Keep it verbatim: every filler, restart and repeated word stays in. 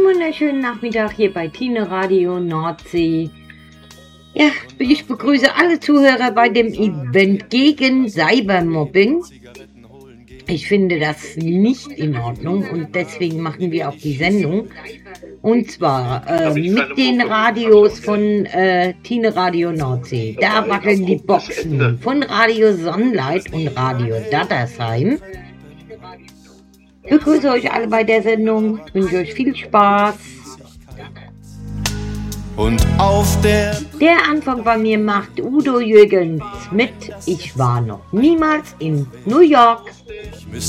wunderschönen Nachmittag hier bei Tine Radio Nordsee. Ja, ich begrüße alle Zuhörer bei dem Event gegen Cybermobbing. Ich finde das nicht in Ordnung und deswegen machen wir auch die Sendung. Und zwar äh, mit den Radios von äh, Tine Radio Nordsee. Da wackeln die Boxen von Radio Sonnenlight und Radio Dattersheim. Ich begrüße euch alle bei der Sendung, wünsche euch viel Spaß. Und auf der... Der Anfang bei mir macht Udo Jürgens mit Ich war noch niemals in New York.